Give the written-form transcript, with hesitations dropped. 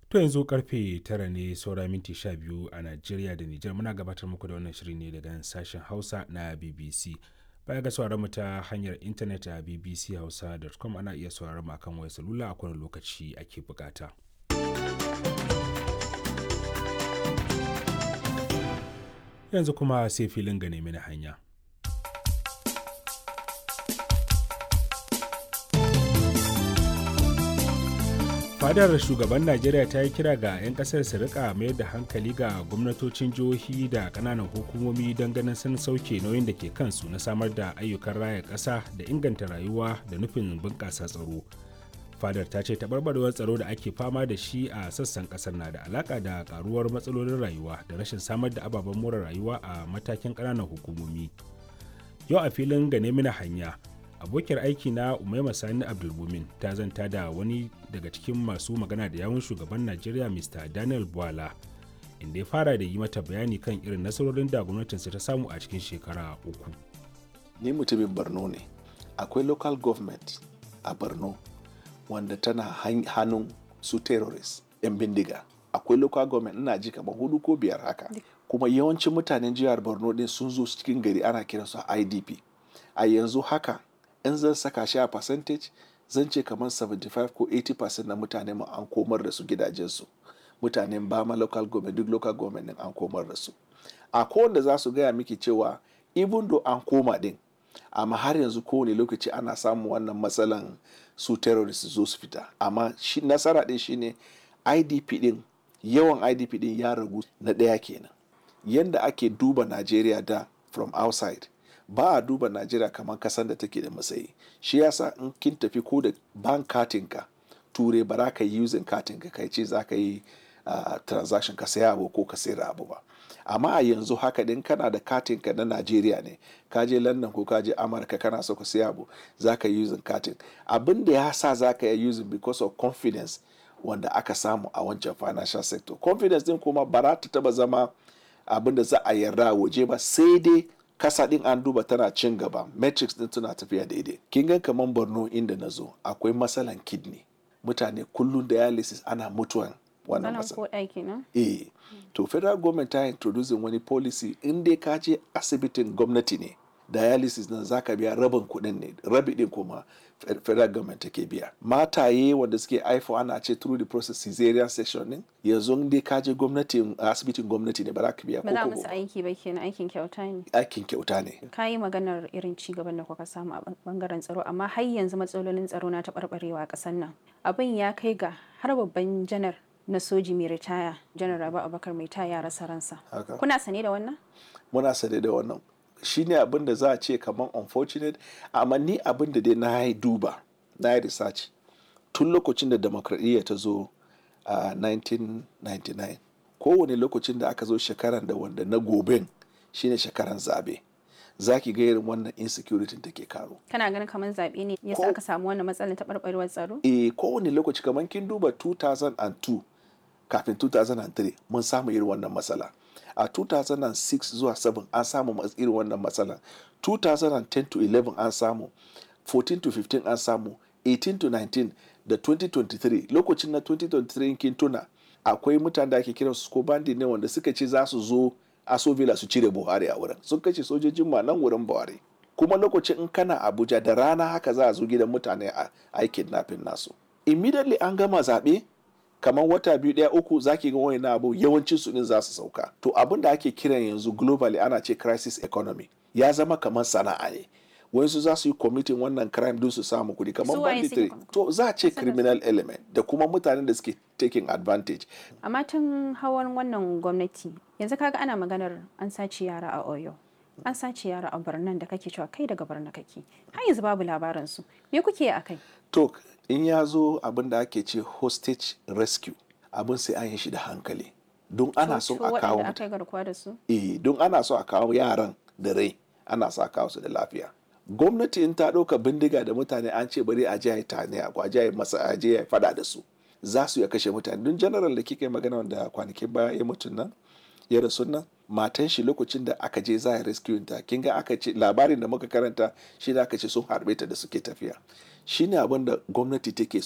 To yanzu karfe 9 ne saura minti 12 a Najeriya da Nijar, muna gabatar muku da wannan shiri ne daga sashen Hausa na BBC. Baya ga sauraron mu ta hanyar intanet a bbchausa.com, ana iya sauraron mu akan wayar salula a kowane lokaci ake bukata. Yanzu kuma sai filin gane mini hanya. Fadar shugaban Najeriya ta yi kira ga 'yan kasar su rika mayar da hankali ga gwamnatocin jihohi da kananan hukumomi don ganin sun sauke nauyin da ke kansu na samar da ayyukan raya ƙasa da inganta rayuwa da nufin bunƙasa tsaro. Fadar ta ce taɓarɓarewar tsaro da ake fama da shi a sassan ƙasar na da alaƙa da ƙaruwar matsalolin rayuwa da rashin samar da ababen more rayuwa a matakin ƙananan hukumomi. Yau a filin gane mini hanya, abokiyar aiki na Umaima Sani Abdulmumin ta zanta da wani daga cikin masu magana da yawun shugaban Najeriya Mr. Daniel Bwala, inda ya fara da yi mata bayani kan irin nasarorin da gwamnatinsa ta samu a cikin shekara 3. Ni mutumin Borno ne. Akwai local government a Borno wanda tana hannun su terrorists 'yan bindiga. Akwai local government ina ji kamar 4 ko 5 haka. Kuma yawancin mutanen jihar Borno din sun zo cikin gari ana kiransu IDP. A yanzu haka in zan saka shi a percentage zan ce kamar 75 ko 80% na mutane mu an komar da su gidajensu. Mutanen Bama local government, duk local government din an komar da su. A kowanda za su gaya miki cewa even though an koma din, amma har yanzu kowane lokaci ana samun wannan matsalan su terrorists zo su fita. Amma nasara din shine IDP din, yawan IDP din ya ragu na ɗaya kenan. Yanda ake duba Najeriya da from outside, ba a duba Najeriya kamar kasan da take da matsayi. Shi yasa in kin tafi ko da bank katinka ture ba za ka yi using katinka kai ce za ka yi transaction ka saya abu ko ka sayar abu ba. Amma a yanzu haka din kana da katinka na Najeriya ne, ka je London ko ka je Amurka kana so ka saya abu, za ka yi using katin. Abin da ya sa za ka yi using because of confidence wanda aka samu a wancan financial sector. Confidence din kuma ba za ta taba zama abin da za a yarda waje ba, sai dai kasa din an duba tana cin gaba, metrics din tana tafiya daidai. Kin ga kaman Borno inda na zo akwai matsalan kidney, mutane kullum dialysis ana mutuwan wannan matsala. To federal government ta introducing wani policy, in dai ka je asibitin gwamnati ne dialysis nan zaka biya rabin kuɗin ne, rabi din kuma federal government take biya. Mataye wanda suke haifo ana ce through the process cesarean section din, yanzu dai ka je gwamnatin asibitin gwamnati ne ba za ka biya ko ba za musu aiki ba kenan, aikin kyauta ne. Aikin kyauta ne. Ka yi maganar irin ci gaban da kuka samu a bangaren tsaro, amma har yanzu matsalolin tsaro na taɓarɓarewa a ƙasar nan. Abin ya kai ga har babban janar na soji mai ritaya, janar Rabi Abubakar mai ya rasa ransa. Kuna sane da wannan? Muna sane da wannan. Shi ne abin da za a ce kamar unfortunate, amma ni abin da dai na yi duba, na yi research tun lokacin da demokradiyya ta zo a 1999. Kowane lokacin da aka zo shekaran da wanda na goben shine shekaran zabe, za ki ga irin wannan insecurity take karo. Kana ganin kamar zabe ne yasa aka samu wannan matsalar taɓarɓarewar tsaro? Kowane lokaci kamar kin duba 2002 kafin 2003 mun samu irin wannan matsala. A 2006 zuwa 7 an samu irin wannan matsala. 2010 to 11 an samu, 14 to 15 an samu, 18 to 19 da 2023. Lokacin na 2023 kin tuna akwai mutane da ake kiran su ko bandi ne wanda suka ce za su zo Aso Villa su cire Buhari a wurin. Sun kashe sojojin ma nan wurin Buhari. Kuma lokacin in kana Abuja da rana haka za a zo gidan mutane a kidnapping nasu. Immediately an gama zaɓe, kamar wata 2 ɗaya 3 zaki ga wani abu yawancin su din za su sauka. To abin da ake kiran yanzu globally ana ce crisis economy, ya zama kamar sana'a ne. Wayansu za su yi committing wannan crime din su samu kuɗi kamar banditry. To za a ce criminal element da kuma mutanen da suke taking advantage. Amma tun hawan wannan gwamnati yanzu kaga ana maganar an sace yara a Oyo, an sace yara a Borno da kake cewa kai daga Borno kake, har yanzu babu labarin su. Me kuke a kai? To in ya zo abin da ake ce hostage rescue, abin sai an yi shi da hankali. Don ana so a kawo don ana so a kawo yaran da rai, ana so a kawo su da lafiya. Gwamnati in ta ɗauka bindiga da mutane an ce bari a je a tane a je a je fada da su, za su ya kashe mutane. Don general da kika yi magana wanda kwanakin baya ya mutu nan, ya rasu nan, matan shi lokacin da aka je za a rescue ta, kin ga aka ce labarin da muka karanta shi da aka ce sun harbe ta da suke tafiya. Shine abin da gwamnati take